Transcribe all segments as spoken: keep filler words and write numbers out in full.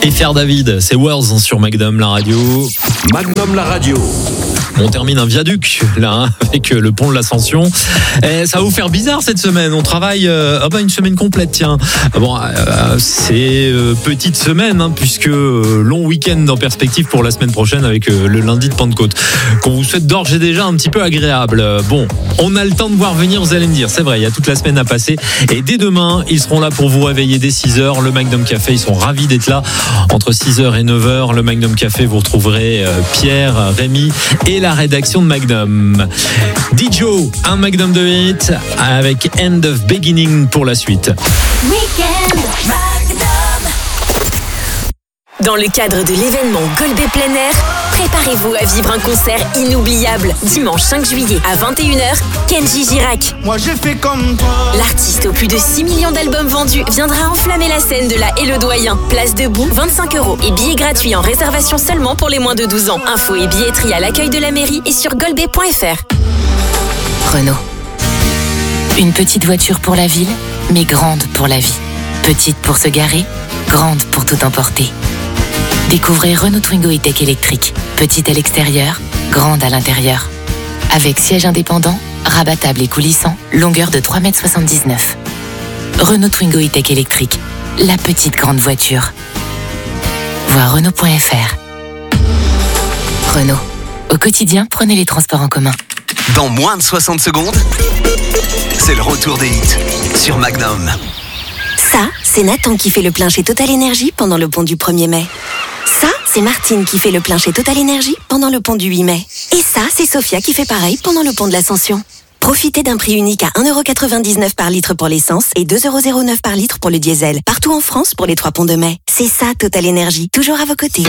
Et Faire David, c'est Worlds sur Magnum la radio. Magnum la radio. On termine un viaduc là hein, avec le pont de l'Ascension. Et ça va vous faire bizarre cette semaine. On travaille euh, ah bah, une semaine complète. Tiens, bon, euh, c'est euh, petite semaine hein, puisque euh, long week-end en perspective pour la semaine prochaine avec euh, le lundi de Pentecôte. Qu'on vous souhaite d'ores et déjà un petit peu agréable. Bon, on a le temps de voir venir. Vous allez me dire, c'est vrai. Il y a toute la semaine à passer. Et dès demain, ils seront là pour vous réveiller dès six heures. Le Magnum Café, ils sont ravis d'être là entre six heures et neuf heures. Le Magnum Café, vous retrouverez euh, Pierre, Rémi et la rédaction de Magnum. D J, un Magnum de hit avec End of Beginning pour la suite. Weekend Magnum. Dans le cadre de l'événement Golbet plein air, préparez-vous à vivre un concert inoubliable. Dimanche cinq juillet à vingt et une heures, Kenji Girac. Moi j'ai fait comme toi. L'artiste aux plus de six millions d'albums vendus viendra enflammer la scène de la et le Doyen. Place debout, vingt-cinq euros et billets gratuits en réservation seulement pour les moins de douze ans. Infos et billetterie à l'accueil de la mairie et sur golbet point f r. Renault. Une petite voiture pour la ville, mais grande pour la vie. Petite pour se garer, grande pour tout emporter. Découvrez Renault Twingo E-Tech électrique. Petite à l'extérieur, grande à l'intérieur. Avec siège indépendant, rabattable et coulissant, longueur de trois mètres soixante-dix-neuf. Renault Twingo E-Tech électrique. La petite grande voiture. Voir Renault point f r. Renault. Au quotidien, prenez les transports en commun. Dans moins de soixante secondes, c'est le retour des hits sur Magnum. Ça, c'est Nathan qui fait le plein chez Total Énergie pendant le pont du premier mai. Ça, c'est Martine qui fait le plein chez Total Énergie pendant le pont du huit mai. Et ça, c'est Sophia qui fait pareil pendant le pont de l'Ascension. Profitez d'un prix unique à un euro quatre-vingt-dix-neuf par litre pour l'essence et deux euros zéro neuf par litre pour le diesel. Partout en France pour les trois ponts de mai. C'est ça, Total Énergie. Toujours à vos côtés.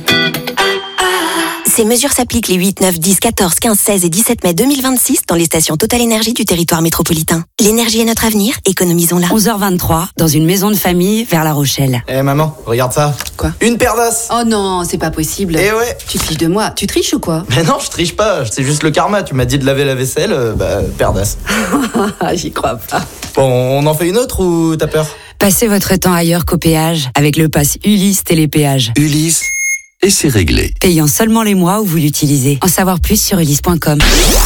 Ces mesures s'appliquent les huit, neuf, dix, quatorze, quinze, seize et dix-sept mai deux mille vingt-six dans les stations Total Énergie du territoire métropolitain. L'énergie est notre avenir, économisons-la. onze heures vingt-trois, dans une maison de famille vers La Rochelle. Eh hey, maman, regarde ça. Quoi? Une paire d'as. Oh non, c'est pas possible. Eh ouais. Tu te fiches de moi. Tu triches ou quoi? Mais non, je triche pas. C'est juste le karma. Tu m'as dit de laver la vaisselle, euh, bah, paire d'as. J'y crois pas. Bon, on en fait une autre ou t'as peur? Passez votre temps ailleurs qu'au péage avec le pass Ulysse Télépéage. Ulysse, et c'est réglé. Payant seulement les mois où vous l'utilisez. En savoir plus sur ulysse point com.